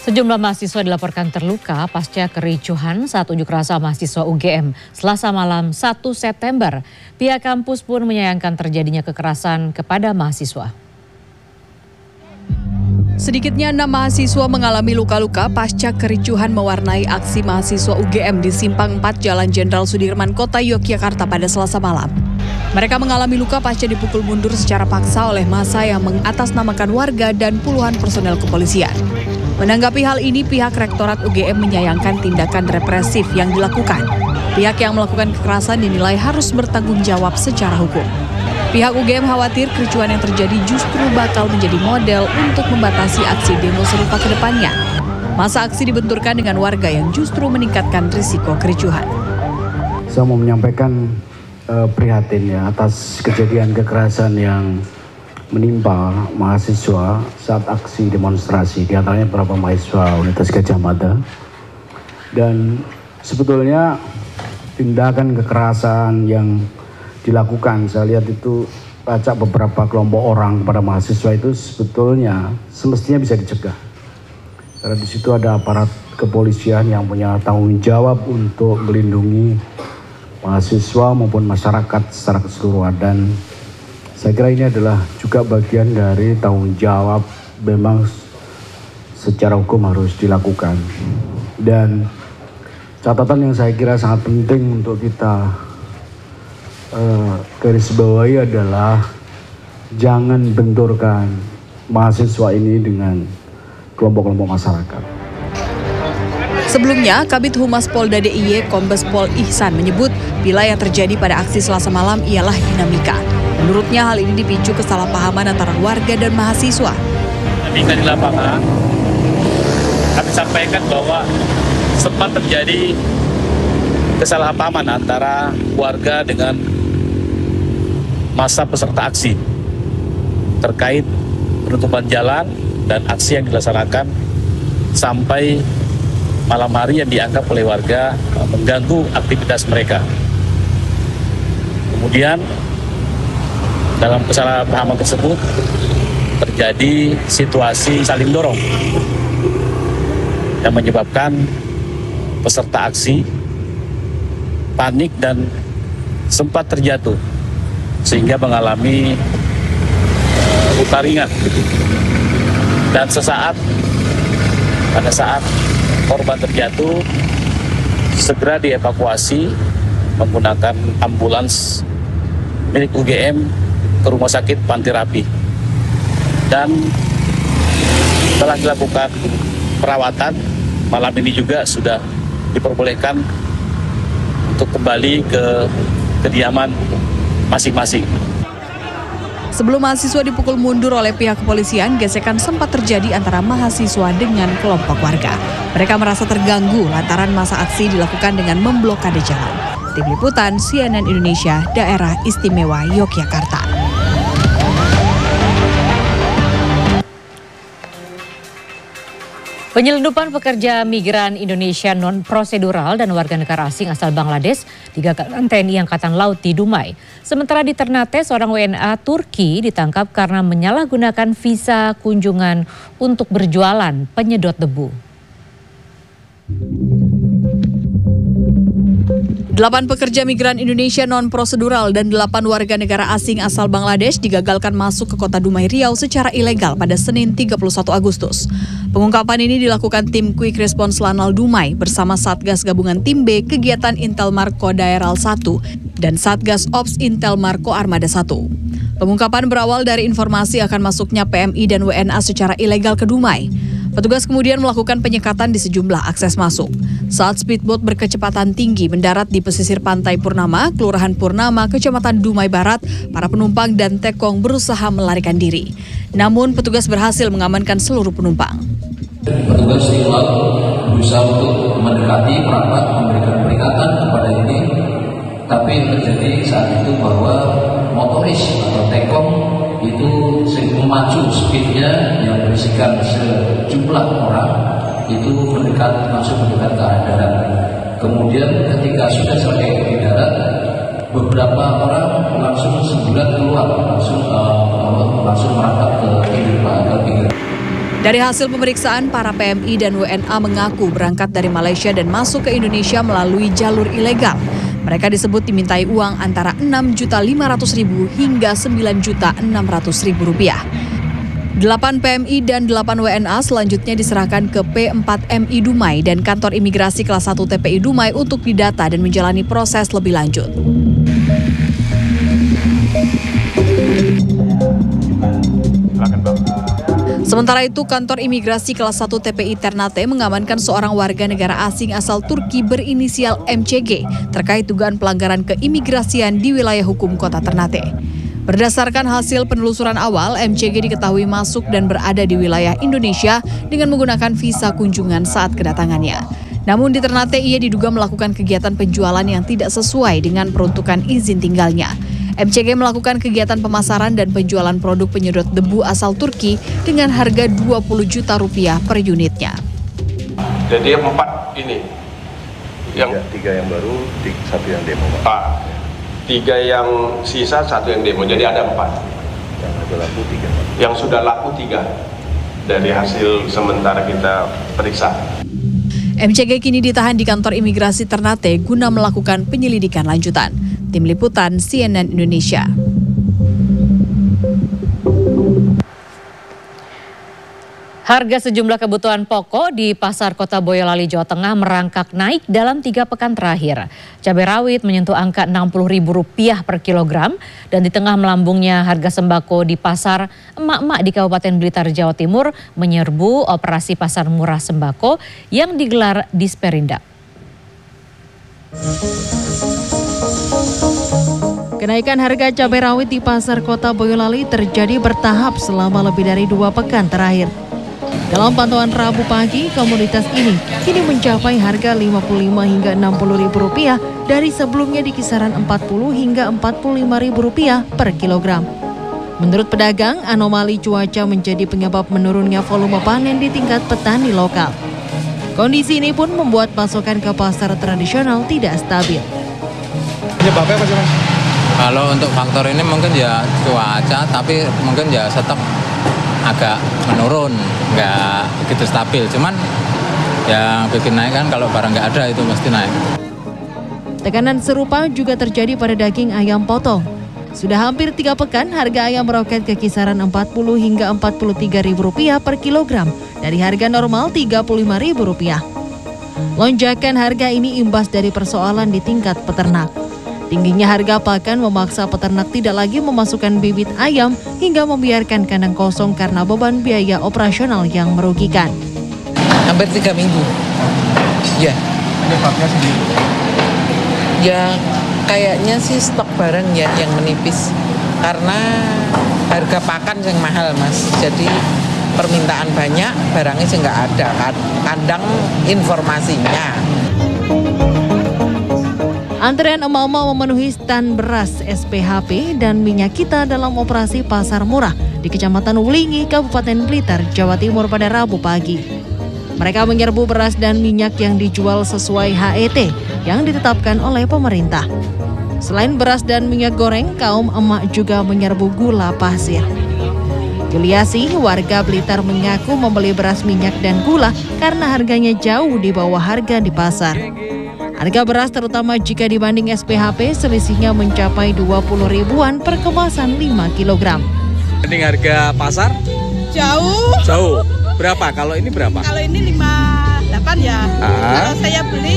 Sejumlah mahasiswa dilaporkan terluka pasca kericuhan saat unjuk rasa mahasiswa UGM Selasa malam 1 September. Pihak kampus pun menyayangkan terjadinya kekerasan kepada mahasiswa. Sedikitnya 6 mahasiswa mengalami luka-luka pasca kericuhan mewarnai aksi mahasiswa UGM di Simpang 4 Jalan Jenderal Sudirman, Kota Yogyakarta pada Selasa malam. Mereka mengalami luka pasca dipukul mundur secara paksa oleh massa yang mengatasnamakan warga dan puluhan personel kepolisian. Menanggapi hal ini, pihak Rektorat UGM menyayangkan tindakan represif yang dilakukan. Pihak yang melakukan kekerasan dinilai harus bertanggung jawab secara hukum. Pihak UGM khawatir kericuhan yang terjadi justru bakal menjadi model untuk membatasi aksi demo serupa ke depannya. Masa aksi dibenturkan dengan warga yang justru meningkatkan risiko kericuhan. Saya mau menyampaikan prihatin ya atas kejadian kekerasan yang menimpa mahasiswa saat aksi demonstrasi, di antaranya beberapa mahasiswa Universitas Gadjah Mada. Dan sebetulnya tindakan kekerasan yang dilakukan, saya lihat itu acak beberapa kelompok orang pada mahasiswa itu sebetulnya semestinya bisa dicegah. Karena di situ ada aparat kepolisian yang punya tanggung jawab untuk melindungi mahasiswa maupun masyarakat secara keseluruhan, dan saya kira ini adalah juga bagian dari tanggung jawab memang secara hukum harus dilakukan. Dan catatan yang saya kira sangat penting untuk kita garis bawahi adalah jangan benturkan mahasiswa ini dengan kelompok-kelompok masyarakat. Sebelumnya, Kabid Humas Polda DIY Kombes Pol Ihsan menyebut bila yang terjadi pada aksi Selasa malam ialah dinamika. Menurutnya hal ini dipicu kesalahpahaman antara warga dan mahasiswa. Dinamika di lapangan, kami sampaikan bahwa sempat terjadi kesalahpahaman antara warga dengan massa peserta aksi terkait penutupan jalan dan aksi yang dilaksanakan sampai malam hari yang dianggap oleh warga mengganggu aktivitas mereka. Kemudian dalam kesalahpahaman tersebut terjadi situasi saling dorong yang menyebabkan peserta aksi panik dan sempat terjatuh sehingga mengalami luka ringan. Dan pada saat korban terjatuh segera dievakuasi menggunakan ambulans milik UGM ke Rumah Sakit Panti Rapih, dan telah dilakukan perawatan. Malam ini juga sudah diperbolehkan untuk kembali ke kediaman masing-masing. Sebelum mahasiswa dipukul mundur oleh pihak kepolisian, gesekan sempat terjadi antara mahasiswa dengan kelompok warga. Mereka merasa terganggu lantaran masa aksi dilakukan dengan memblokade jalan. Tim Liputan CNN Indonesia, Daerah Istimewa Yogyakarta. Penyelundupan pekerja migran Indonesia non-prosedural dan warga negara asing asal Bangladesh digagalkan TNI Angkatan Laut di Dumai. Sementara di Ternate, seorang WNA Turki ditangkap karena menyalahgunakan visa kunjungan untuk berjualan penyedot debu. 8 pekerja migran Indonesia non-prosedural dan 8 warga negara asing asal Bangladesh digagalkan masuk ke kota Dumai, Riau secara ilegal pada Senin 31 Agustus. Pengungkapan ini dilakukan tim Quick Response Lanal Dumai bersama Satgas Gabungan Tim B Kegiatan Intel Marko Daeral 1 dan Satgas Ops Intel Marko Armada 1. Pengungkapan berawal dari informasi akan masuknya PMI dan WNA secara ilegal ke Dumai. Petugas kemudian melakukan penyekatan di sejumlah akses masuk. Saat speedboat berkecepatan tinggi mendarat di pesisir Pantai Purnama, Kelurahan Purnama, Kecamatan Dumai Barat, para penumpang dan tekong berusaha melarikan diri. Namun petugas berhasil mengamankan seluruh penumpang. Petugas di laut berusaha untuk mendekati perapat, memberikan peringatan kepada ini, tapi terjadi saat itu bahwa motoris atau tekong itu memacu speednya yang berisikan sejumlah orang itu langsung mendekat ke arah darat. Kemudian ketika sudah sampai di darat, beberapa orang langsung semburat keluar, langsung merangkap ke pinggir. Dari hasil pemeriksaan, para PMI dan WNA mengaku berangkat dari Malaysia dan masuk ke Indonesia melalui jalur ilegal. Mereka disebut dimintai uang antara Rp6.500.000 hingga Rp9.600.000. 8 PMI dan 8 WNA selanjutnya diserahkan ke P4MI Dumai dan kantor imigrasi kelas 1 TPI Dumai untuk didata dan menjalani proses lebih lanjut. Sementara itu, kantor imigrasi kelas 1 TPI Ternate mengamankan seorang warga negara asing asal Turki berinisial MCG terkait dugaan pelanggaran keimigrasian di wilayah hukum kota Ternate. Berdasarkan hasil penelusuran awal, MCG diketahui masuk dan berada di wilayah Indonesia dengan menggunakan visa kunjungan saat kedatangannya. Namun di Ternate ia diduga melakukan kegiatan penjualan yang tidak sesuai dengan peruntukan izin tinggalnya. MCG melakukan kegiatan pemasaran dan penjualan produk penyedot debu asal Turki dengan harga Rp20 juta per unitnya. Jadi 4 ini, yang 3 yang baru, 1 yang demo. 3 yang sisa, 1 yang demo. Jadi ada 4. Yang sudah laku 3. Yang sudah laku 3 dari hasil sementara kita periksa. MCG kini ditahan di kantor imigrasi Ternate guna melakukan penyelidikan lanjutan. Tim Liputan CNN Indonesia. Harga sejumlah kebutuhan pokok di Pasar Kota Boyolali, Jawa Tengah merangkak naik dalam 3 pekan terakhir. Cabai rawit menyentuh angka Rp60.000 per kilogram dan di tengah melambungnya harga sembako di pasar, emak-emak di Kabupaten Blitar, Jawa Timur menyerbu operasi pasar murah sembako yang digelar di Sperindak. Kenaikan harga cabai rawit di Pasar Kota Boyolali terjadi bertahap selama lebih dari 2 pekan terakhir. Dalam pantauan Rabu pagi, komoditas ini kini mencapai harga Rp55 hingga Rp60.000 dari sebelumnya di kisaran Rp40 hingga Rp45.000 per kilogram. Menurut pedagang, anomali cuaca menjadi penyebab menurunnya volume panen di tingkat petani lokal. Kondisi ini pun membuat pasokan ke pasar tradisional tidak stabil. Penyebabnya apa sih, Mas? Kalau untuk faktor ini mungkin ya cuaca, tapi mungkin ya tetap agak menurun, nggak begitu stabil. Cuman yang bikin naik kan kalau barang nggak ada itu mesti naik. Tekanan serupa juga terjadi pada daging ayam potong. Sudah hampir 3 pekan harga ayam meroket ke kisaran Rp40 hingga Rp43.000 per kilogram dari harga normal Rp35.000. Lonjakan harga ini imbas dari persoalan di tingkat peternak. Tingginya harga pakan memaksa peternak tidak lagi memasukkan bibit ayam hingga membiarkan kandang kosong karena beban biaya operasional yang merugikan. Hampir 3 minggu. Ya. Penyebabnya sendiri? Ya kayaknya sih stok barang ya yang menipis. Karena harga pakan yang mahal, Mas. Jadi permintaan banyak, barangnya sih nggak ada. Kandang informasinya. Antrean emak-emak memenuhi stan beras SPHP dan minyak kita dalam operasi pasar murah di Kecamatan Wulingi, Kabupaten Blitar, Jawa Timur pada Rabu pagi. Mereka menyerbu beras dan minyak yang dijual sesuai HET yang ditetapkan oleh pemerintah. Selain beras dan minyak goreng, kaum emak juga menyerbu gula pasir. Juliasi, warga Blitar mengaku membeli beras, minyak, dan gula karena harganya jauh di bawah harga di pasar. Harga beras terutama jika dibanding SPHP selisihnya mencapai Rp20.000-an per kemasan 5 kg. Dibanding harga pasar? Jauh. Jauh. Berapa? Kalau ini berapa? Kalau ini 58 ya. Kalau saya beli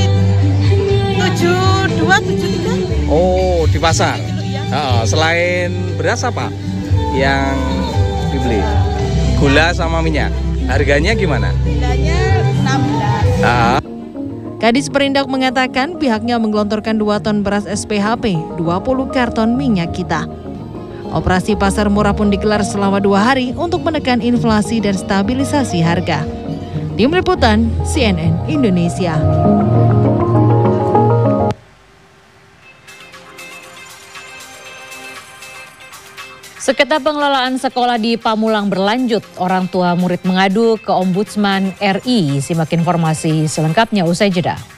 72, 73. Oh, di pasar? Ya. Selain beras apa yang dibeli? Gula sama minyak. Harganya gimana? Gulanya 16. Kadis Perindak mengatakan pihaknya menggelontorkan 2 ton beras SPHP, 20 karton minyak kita. Operasi pasar murah pun digelar selama 2 hari untuk menekan inflasi dan stabilisasi harga. Tim Liputan CNN Indonesia. Sengketa pengelolaan sekolah di Pamulang berlanjut. Orang tua murid mengadu ke Ombudsman RI. Simak informasi selengkapnya usai jeda.